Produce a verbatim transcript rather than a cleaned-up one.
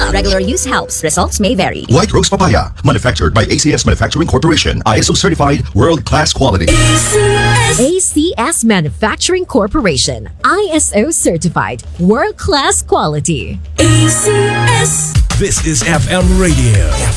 While regular use helps, results may vary. White Rose Papaya, manufactured by A C S Manufacturing Corporation, I S O certified, world-class quality. A C S Manufacturing Corporation, I S O certified, world-class quality. A C S. This is F M Radio.